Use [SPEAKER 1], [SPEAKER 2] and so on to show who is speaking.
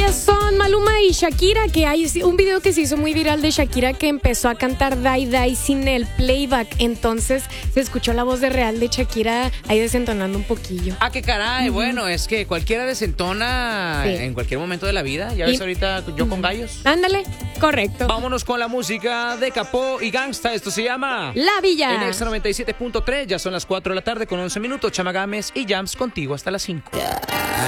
[SPEAKER 1] Ellas son Maluma y Shakira, que hay un video que se hizo muy viral de Shakira que empezó a cantar Die Die sin el playback. Entonces se escuchó la voz de real de Shakira ahí desentonando un poquillo.
[SPEAKER 2] Ah, qué caray. Bueno, es que cualquiera desentona en cualquier momento de la vida. Ya ves ahorita yo con gallos.
[SPEAKER 1] Ándale, correcto.
[SPEAKER 2] Vámonos con la música de Capó y Gangsta. Esto se llama
[SPEAKER 1] La Villa.
[SPEAKER 2] En Extra 97.3. Ya son las 4 de la tarde con 11 minutos. Chama Gámez y Jams contigo hasta las 5.